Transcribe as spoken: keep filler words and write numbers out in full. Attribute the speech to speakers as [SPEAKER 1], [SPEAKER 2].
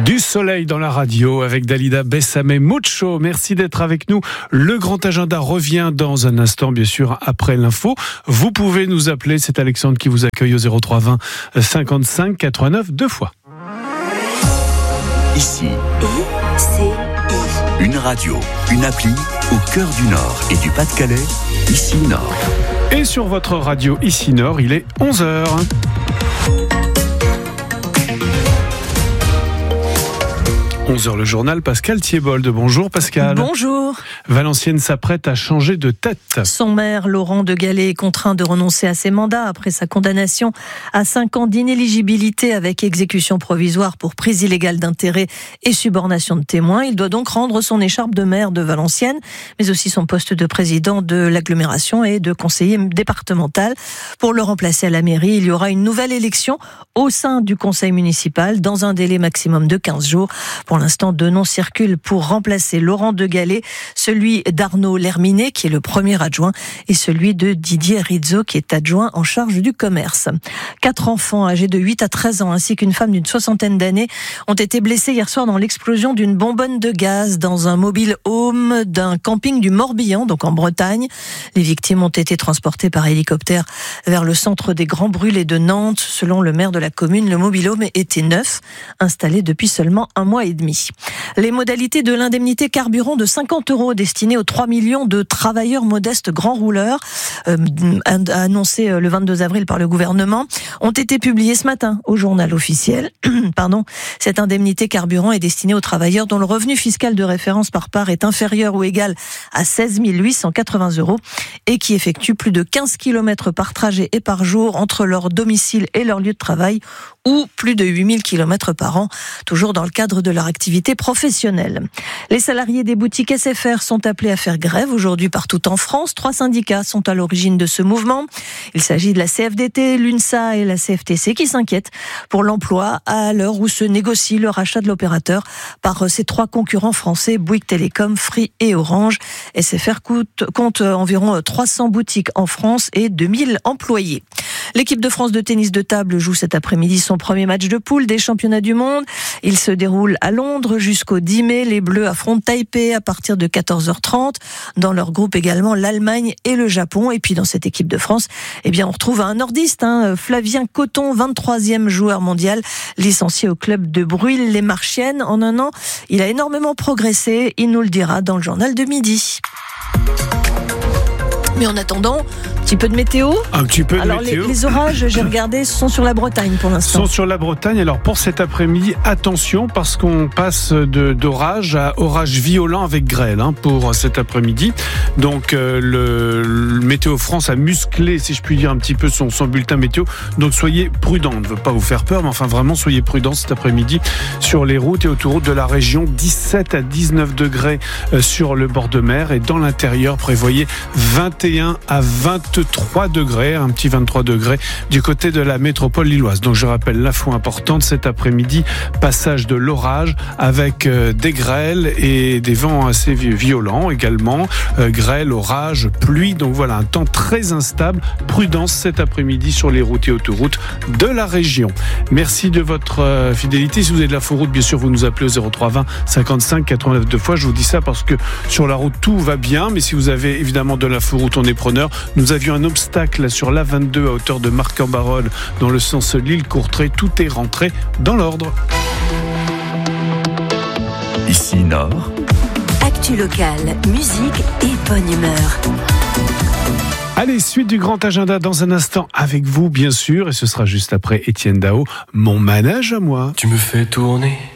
[SPEAKER 1] Du soleil dans la radio avec Dalida Bessamé Mucho. Merci d'être avec nous. Le grand agenda revient dans un instant, bien sûr, après l'info. Vous pouvez nous appeler. C'est Alexandre qui vous accueille au zéro trois vingt cinquante-cinq quatre-vingt-neuf deux fois.
[SPEAKER 2] Ici,
[SPEAKER 3] I C I.
[SPEAKER 2] Une radio, une appli au cœur du Nord et du Pas-de-Calais. Ici Nord.
[SPEAKER 1] Et sur votre radio Ici Nord, il est onze heures. onze heures le journal, Pascal Thiébold. Bonjour Pascal.
[SPEAKER 4] Bonjour.
[SPEAKER 1] Valenciennes s'apprête à changer de tête.
[SPEAKER 4] Son maire, Laurent de Gallet, est contraint de renoncer à ses mandats après sa condamnation à cinq ans d'inéligibilité avec exécution provisoire pour prise illégale d'intérêt et subornation de témoins. Il doit donc rendre son écharpe de maire de Valenciennes, mais aussi son poste de président de l'agglomération et de conseiller départemental. Pour le remplacer à la mairie, il y aura une nouvelle élection au sein du conseil municipal dans un délai maximum de quinze jours. Pour l'instant, deux noms circulent pour remplacer Laurent de Gallet, celui d'Arnaud Lerminet, qui est le premier adjoint, et celui de Didier Rizzo, qui est adjoint en charge du commerce. Quatre enfants âgés de huit à treize ans, ainsi qu'une femme d'une soixantaine d'années, ont été blessés hier soir dans l'explosion d'une bonbonne de gaz dans un mobile home d'un camping du Morbihan, donc en Bretagne. Les victimes ont été transportées par hélicoptère vers le centre des Grands Brûlés de Nantes. Selon le maire de la commune, le mobile home était neuf, installé depuis seulement un mois et demi. Les modalités de l'indemnité carburant de cinquante euros destinée aux trois millions de travailleurs modestes grands rouleurs, euh, annoncé le vingt-deux avril par le gouvernement, ont été publiées ce matin au journal officiel. Pardon. Cette indemnité carburant est destinée aux travailleurs dont le revenu fiscal de référence par part est inférieur ou égal à seize mille huit cent quatre-vingts euros et qui effectuent plus de quinze kilomètres par trajet et par jour entre leur domicile et leur lieu de travail, ou plus de huit mille kilomètres par an, toujours dans le cadre de leur activité professionnelle. Les salariés des boutiques S F R sont appelés à faire grève aujourd'hui partout en France. Trois syndicats sont à l'origine de ce mouvement. Il s'agit de la C F D T, l'UNSA et la C F T C qui s'inquiètent pour l'emploi à l'heure où se négocie le rachat de l'opérateur par ses trois concurrents français, Bouygues Télécom, Free et Orange. S F R compte, compte environ trois cents boutiques en France et deux mille employés. L'équipe de France de tennis de table joue cet après-midi son premier match de poule des championnats du monde. Il se déroule à Londres jusqu'au dix mai. Les Bleus affrontent Taipei à partir de quatorze heures trente. Dans leur groupe également l'Allemagne et le Japon. Et puis dans cette équipe de France, eh bien on retrouve un nordiste, hein, Flavien Coton, vingt-troisième joueur mondial, licencié au club de Brûil-les-Marchiennes. En un an, il a énormément progressé. Il nous le dira dans le journal de midi. Mais en attendant, un petit peu de météo.
[SPEAKER 1] Un petit peu de
[SPEAKER 4] Alors
[SPEAKER 1] météo.
[SPEAKER 4] Les, les orages, j'ai regardé, sont sur la Bretagne pour l'instant.
[SPEAKER 1] Sont sur la Bretagne. Alors pour cet après-midi, attention parce qu'on passe de, d'orage à orage violent avec grêle hein, pour cet après-midi. Donc euh, le, le Météo France a musclé, si je puis dire, un petit peu son, son bulletin météo. Donc soyez prudents. On ne veut pas vous faire peur, mais enfin vraiment soyez prudents cet après-midi sur les routes et autoroutes de la région. dix-sept à dix-neuf degrés sur le bord de mer et dans l'intérieur, prévoyez vingt et un à vingt-trois degrés, un petit vingt-trois degrés du côté de la métropole lilloise. Donc je rappelle l'info importante cet après-midi, passage de l'orage avec euh, des grêles et des vents assez violents également, euh, grêle, orage, pluie, donc voilà un temps très instable. Prudence cet après-midi sur les routes et autoroutes de la région. Merci de votre euh, fidélité. Si vous avez de la route, bien sûr vous nous appelez au zéro trois vingt cinquante-cinq quatre-vingt-neuf deux fois. Je vous dis ça parce que sur la route tout va bien, mais si vous avez évidemment de la route, on est preneur. Nous avions un obstacle sur l'A vingt-deux à hauteur de Marc-en-Barœul dans le sens Lille-Courtrai. Tout est rentré dans l'ordre.
[SPEAKER 2] Ici Nord.
[SPEAKER 3] Actu locale, musique et bonne humeur.
[SPEAKER 1] Allez, suite du grand agenda dans un instant avec vous, bien sûr, et ce sera juste après Étienne Dao, mon manège à moi.
[SPEAKER 5] Tu me fais tourner